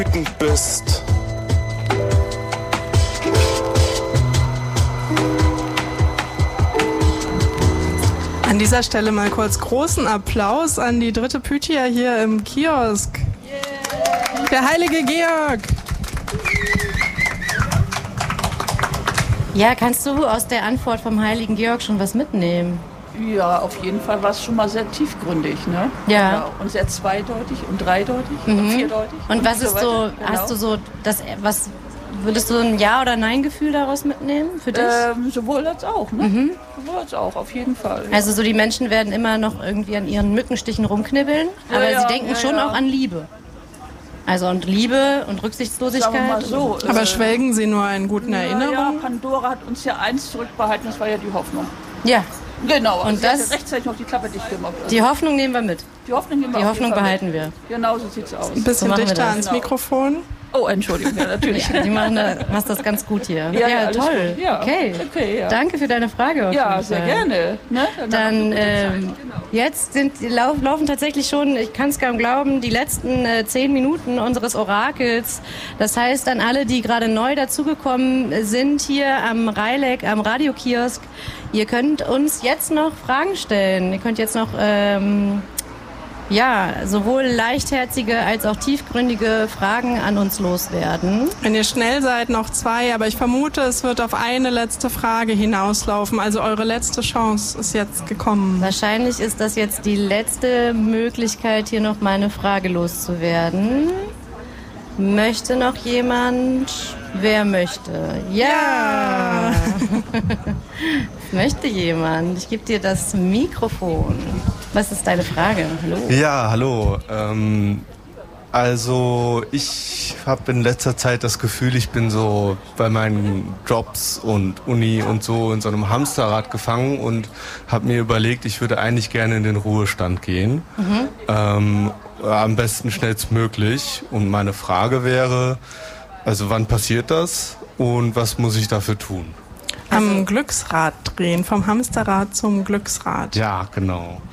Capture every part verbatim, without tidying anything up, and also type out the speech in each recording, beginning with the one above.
wütend bist. An dieser Stelle mal kurz großen Applaus an die dritte Pythia hier im Kiosk. Yeah. Der heilige Georg. Ja, kannst du aus der Antwort vom heiligen Georg schon was mitnehmen? Ja, auf jeden Fall war es schon mal sehr tiefgründig, ne? Ja. Genau. Und sehr zweideutig und dreideutig Mhm. und vierdeutig. Und, und was so ist weiter. so, Genau. hast du so, das, was, würdest du ein Ja- oder Nein-Gefühl daraus mitnehmen für dich? Ähm, sowohl als auch, ne? Mhm. Sowohl als auch, auf jeden Fall. Ja. Also so die Menschen werden immer noch irgendwie an ihren Mückenstichen rumknibbeln, Ja, aber ja, sie denken ja, schon ja. auch an Liebe. Also und Liebe und Rücksichtslosigkeit. Sagen wir mal so, Aber äh, schwelgen Sie nur in guten Ja, Erinnerungen? Pandora hat uns ja eins zurückbehalten, das war ja die Hoffnung. Ja, Genau, also Und sie hat das- ja rechtzeitig noch die Klappe dicht gemacht. Also die Hoffnung nehmen wir mit. die Hoffnung, nehmen wir Die auf Hoffnung jeden Fall behalten mit. wir. Genau so sieht's aus. Ein So bisschen machen wir dichter das. ans Genau. Mikrofon. Oh, Entschuldigung, ja, natürlich. Ja, die machen da, machst das ganz gut hier. Ja, ja, alles toll. gut. Ja, okay. okay, ja. Danke für deine Frage. auf Ja, jeden sehr Fall. gerne. Ne? Dann ähm, jetzt sind, lauf, laufen tatsächlich schon, ich kann es kaum glauben, die letzten äh, zehn Minuten unseres Orakels. Das heißt, an alle, die gerade neu dazugekommen sind hier am Rheileck, am Radiokiosk, ihr könnt uns jetzt noch Fragen stellen. Ihr könnt jetzt noch ähm, ja, sowohl leichtherzige als auch tiefgründige Fragen an uns loswerden. Wenn ihr schnell seid, noch zwei, aber ich vermute, es wird auf eine letzte Frage hinauslaufen. Also eure letzte Chance ist jetzt gekommen. Wahrscheinlich ist das jetzt die letzte Möglichkeit, hier noch mal eine Frage loszuwerden. Möchte noch jemand? Wer möchte? Ja! Es möchte jemand. Ich gebe dir das Mikrofon. Was ist deine Frage? Hallo. Ja, hallo. Ähm, also ich habe in letzter Zeit das Gefühl, ich bin so bei meinen Jobs und Uni und so in so einem Hamsterrad gefangen und habe mir überlegt, ich würde eigentlich gerne in den Ruhestand gehen. Mhm. Ähm, am besten schnellstmöglich. Und meine Frage wäre, also wann passiert das und was muss ich dafür tun? Am Glücksrad drehen, vom Hamsterrad zum Glücksrad. Ja, genau.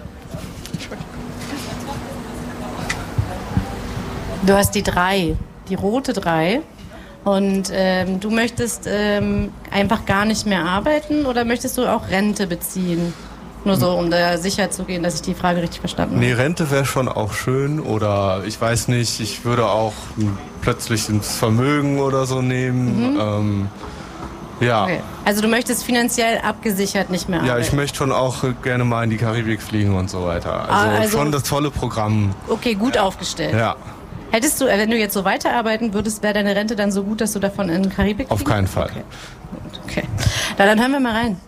Du hast die drei, die rote drei. Und ähm, du möchtest ähm, einfach gar nicht mehr arbeiten oder möchtest du auch Rente beziehen? Nur so, um da sicher zu gehen, dass ich die Frage richtig verstanden habe. Nee, Rente wäre schon auch schön oder ich weiß nicht, ich würde auch plötzlich ins Vermögen oder so nehmen. Mhm. Ähm, ja. Okay. Also du möchtest finanziell abgesichert nicht mehr arbeiten? Ja, ich möchte schon auch gerne mal in die Karibik fliegen und so weiter. Also, Ah, also schon das tolle Programm. Okay, gut ja. aufgestellt. Ja. Hättest du, wenn du jetzt so weiterarbeiten würdest, wäre deine Rente dann so gut, dass du davon in die Karibik fliegen? Auf keinen Fall. Okay. Okay. Na, dann hören wir mal rein.